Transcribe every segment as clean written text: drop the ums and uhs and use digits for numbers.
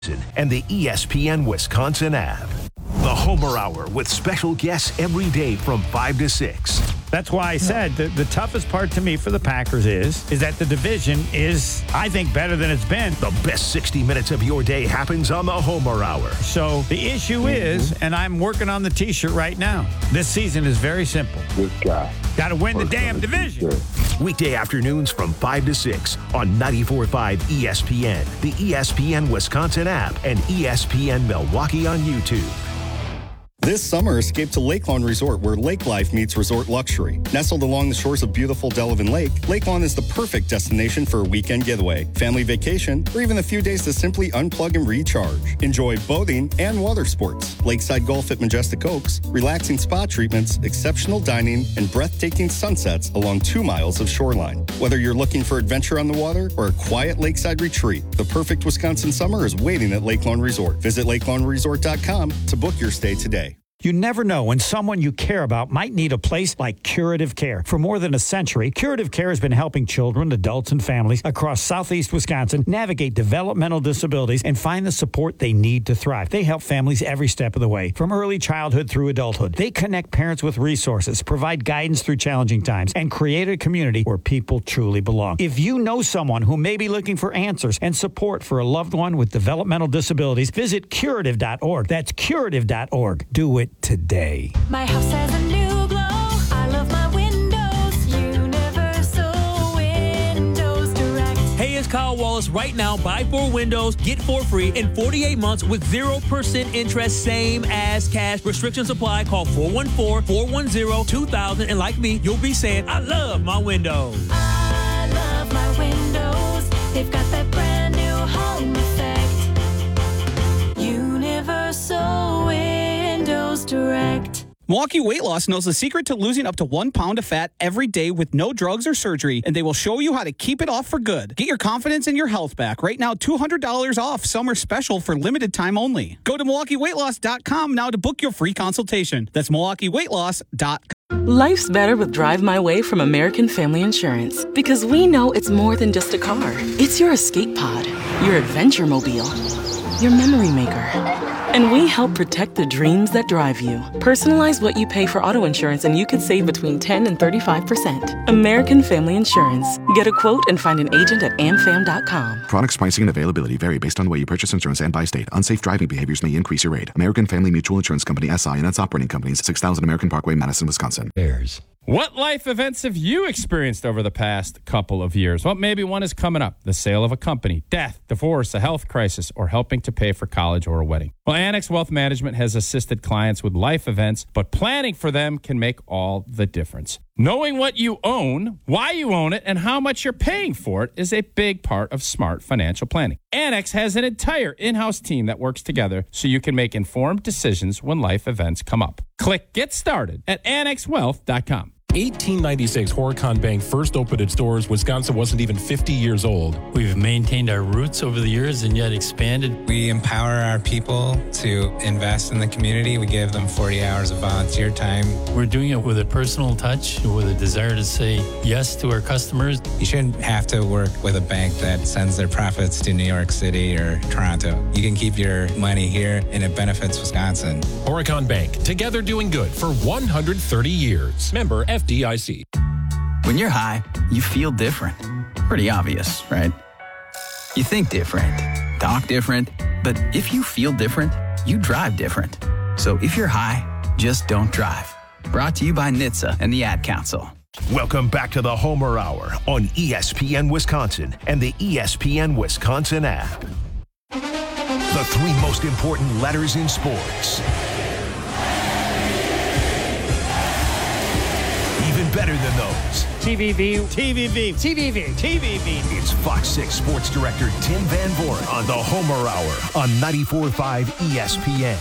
and the ESPN Wisconsin app. The Homer Hour with special guests every day from 5 to 6. That's why I said the toughest part to me for the Packers is that the division is, I think, better than it's been. The best 60 minutes of your day happens on the Homer Hour. So the issue is, and I'm working on the T-shirt right now, this season is very simple. This guy. Got to win the damn division. Weekday afternoons from 5 to 6 on 94.5 ESPN, the ESPN Wisconsin app, and ESPN Milwaukee on YouTube. This summer, escape to Lakeland Resort, where lake life meets resort luxury. Nestled along the shores of beautiful Delavan Lake, Lakeland is the perfect destination for a weekend getaway, family vacation, or even a few days to simply unplug and recharge. Enjoy boating and water sports, lakeside golf at Majestic Oaks, relaxing spa treatments, exceptional dining, and breathtaking sunsets along 2 miles of shoreline. Whether you're looking for adventure on the water or a quiet lakeside retreat, the perfect Wisconsin summer is waiting at Lakeland Resort. Visit lakelandresort.com to book your stay today. You never know when someone you care about might need a place like Curative Care. For more than a century, Curative Care has been helping children, adults, and families across southeast Wisconsin navigate developmental disabilities and find the support they need to thrive. They help families every step of the way, from early childhood through adulthood. They connect parents with resources, provide guidance through challenging times, and create a community where people truly belong. If you know someone who may be looking for answers and support for a loved one with developmental disabilities, visit curative.org. That's curative.org. Do it today. My house has a new glow. I love my windows. Universal Windows Direct. Hey, it's Kyle Wallace. Right now, buy 4 windows, get 4 free in 48 months with 0% interest, same as cash. Restrictions apply. Call 414-410-2000. And like me, you'll be saying, I love my windows. I love my windows. They've got that brand new home effect. Universal Windows Direct. Milwaukee Weight Loss knows the secret to losing up to 1 pound of fat every day with no drugs or surgery, and they will show you how to keep it off for good. Get your confidence and your health back. Right now, $200 off summer special for limited time only. Go to MilwaukeeWeightLoss.com now to book your free consultation. That's MilwaukeeWeightLoss.com. Life's better with Drive My Way from American Family Insurance, because we know it's more than just a car. It's your escape pod, your adventure mobile, your memory maker. And we help protect the dreams that drive you. Personalize what you pay for auto insurance and you could save between 10 and 35%. American Family Insurance. Get a quote and find an agent at amfam.com. Products, pricing, and availability vary based on the way you purchase insurance and by state. Unsafe driving behaviors may increase your rate. American Family Mutual Insurance Company, SI, and its operating companies, 6000 American Parkway, Madison, Wisconsin. What life events have you experienced over the past couple of years? Well, maybe one is coming up. The sale of a company, death, divorce, a health crisis, or helping to pay for college or a wedding. Well, Annex Wealth Management has assisted clients with life events, but planning for them can make all the difference. Knowing what you own, why you own it, and how much you're paying for it is a big part of smart financial planning. Annex has an entire in-house team that works together so you can make informed decisions when life events come up. Click Get Started at annexwealth.com. 1896, Horicon Bank first opened its doors. Wisconsin wasn't even 50 years old. We've maintained our roots over the years and yet expanded. We empower our people to invest in the community. We give them 40 hours of volunteer time. We're doing it with a personal touch, with a desire to say yes to our customers. You shouldn't have to work with a bank that sends their profits to New York City or Toronto. You can keep your money here and it benefits Wisconsin. Horicon Bank, together doing good for 130 years. Member FDIC. When you're high, you feel different. Pretty obvious, right? You think different, talk different, but if you feel different, you drive different. So if you're high, just don't drive. Brought to you by NHTSA and the Ad Council. Welcome back to the Homer Hour on ESPN Wisconsin and the ESPN Wisconsin app. The 3 most important letters in sports. Even better than those. TVV. It's Fox 6 Sports Director Tim Van Vorn on the Homer Hour on 94.5 ESPN.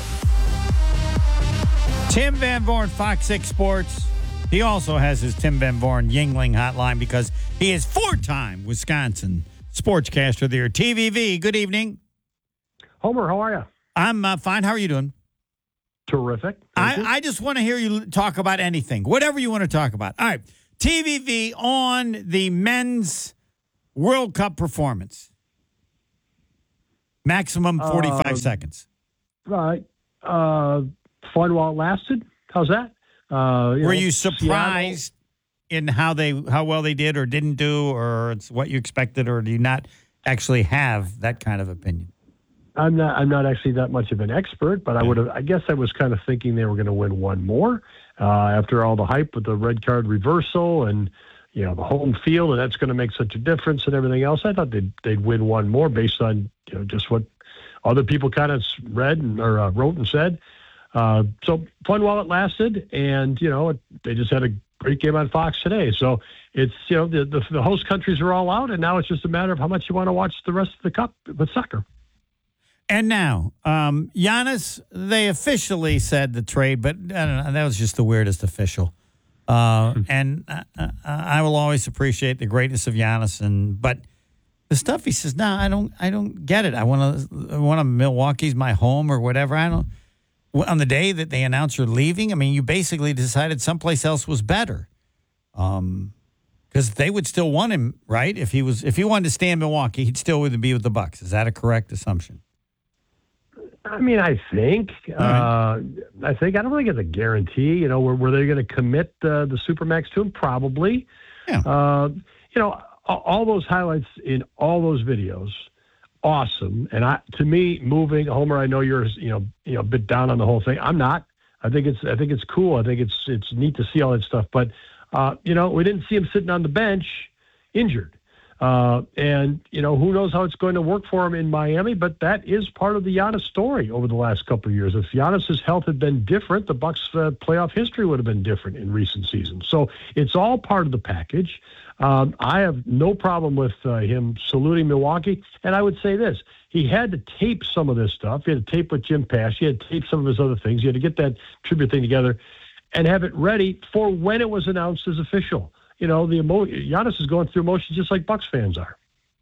Tim Van Vorn, Fox 6 Sports. He also has his Tim Van Vorn Yingling hotline because he is 4-time Wisconsin Sportscaster of the Year. TVV, good evening. Homer, how are you? I'm fine. How are you doing? Terrific. I just want to hear you talk about anything, whatever you want to talk about. All right. TVV on the men's World Cup performance. Maximum 45 seconds. Right. Fun while it lasted. How's that? Were you surprised in how well they did or didn't do, or it's what you expected, or do you not actually have that kind of opinion? I'm not actually that much of an expert, but I guess I was kind of thinking they were going to win one more after all the hype with the red card reversal and the home field, and that's going to make such a difference and everything else. I thought they'd win one more based on just what other people kind of read or wrote and said. So fun while it lasted, and they just had a great game on Fox today. So it's the host countries are all out, and now it's just a matter of how much you want to watch the rest of the cup with soccer. And now, Giannis, they officially said the trade, but I don't know, that was just the weirdest official. And I will always appreciate the greatness of Giannis, but the stuff he says, I don't get it. I want Milwaukee's my home or whatever. On the day that they announced you're leaving, I mean, you basically decided someplace else was better. Because they would still want him, right? If he wanted to stay in Milwaukee, he'd still be with the Bucks. Is that a correct assumption? I mean, I think. I don't think it's a guarantee. Were they going to commit the Supermax to him? Probably. Yeah. All those highlights in all those videos, awesome. And to me, moving Homer, I know you're a bit down on the whole thing. I'm not. I think it's cool. I think it's neat to see all that stuff. But we didn't see him sitting on the bench injured. And who knows how it's going to work for him in Miami, but that is part of the Giannis story over the last couple of years. If Giannis's health had been different, the Bucks' playoff history would have been different in recent seasons. So it's all part of the package. I have no problem with him saluting Milwaukee. And I would say this, he had to tape some of this stuff. He had to tape with Jim Pash. He had to tape some of his other things. He had to get that tribute thing together and have it ready for when it was announced as official. Giannis is going through emotions just like Bucks fans are.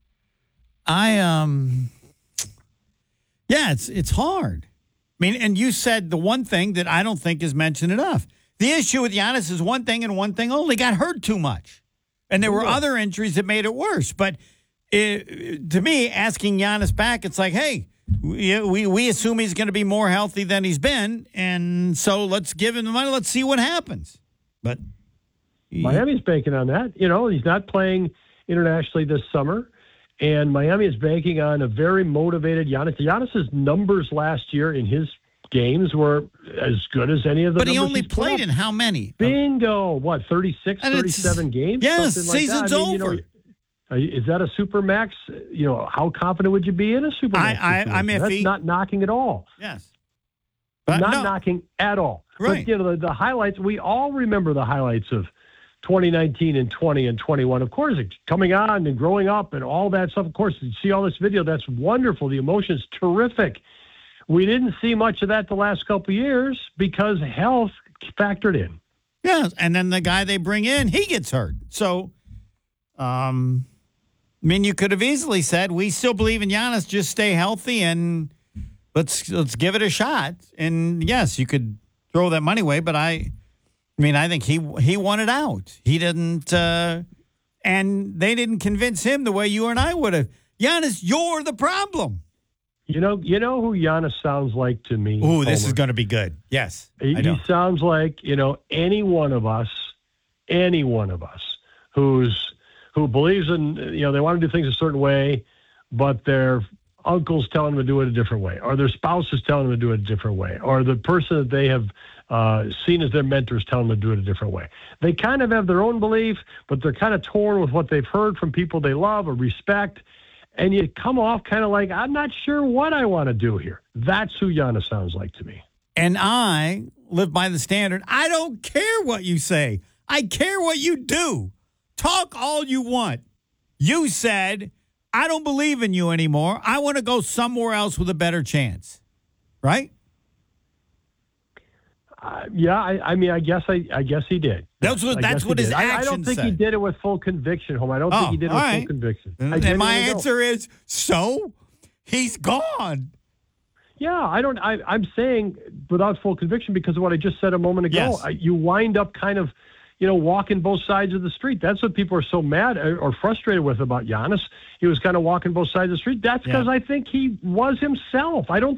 It's hard. I mean, and you said the one thing that I don't think is mentioned enough. The issue with Giannis is one thing and one thing only: got hurt too much. And there were other injuries that made it worse. But to me, asking Giannis back, it's like, hey, we assume he's going to be more healthy than he's been, and so let's give him the money. Let's see what happens. But Miami's banking on that. He's not playing internationally this summer, and Miami is banking on a very motivated Giannis. Giannis's numbers last year in his games were as good as any of the But numbers he only played in how many? Bingo. 36, 37 games? Yes, Something like season's that. I mean, over. Is that a Supermax? How confident would you be in a Supermax? I'm iffy. That's not knocking at all. Yes. Not knocking at all. Right. But, the highlights, we all remember the highlights of 2019 and 20 and 21. Of course, it's coming on and growing up and all that stuff. Of course, you see all this video. That's wonderful. The emotion's terrific. We didn't see much of that the last couple of years because health factored in. Yeah, and then the guy they bring in, he gets hurt. So, you could have easily said, we still believe in Giannis, just stay healthy and let's give it a shot. And yes, you could throw that money away, but I think he wanted out. He didn't, and they didn't convince him the way you and I would have. Giannis, you're the problem. You know who Giannis sounds like to me? Ooh, this Homer? is going to be good. Yes. He sounds like, any one of us who believes in, they want to do things a certain way, but their uncle's telling them to do it a different way, or their spouse is telling them to do it a different way, or the person that they have seen as their mentors telling them to do it a different way. They kind of have their own belief, but they're kind of torn with what they've heard from people they love or respect. And you come off kind of like, I'm not sure what I want to do here. That's who Giannis sounds like to me. And I live by the standard. I don't care what you say. I care what you do. Talk all you want. You said, I don't believe in you anymore. I want to go somewhere else with a better chance. Right? I guess he did. That's what his actions I don't think he did it with full conviction, Home. I don't think he did it with full conviction. And my answer is, so he's gone. Yeah, I'm saying without full conviction because of what I just said a moment ago. Yes. You wind up kind of, walking both sides of the street. That's what people are so mad or frustrated with about Giannis. He was kind of walking both sides of the street. That's because I think he was himself. I don't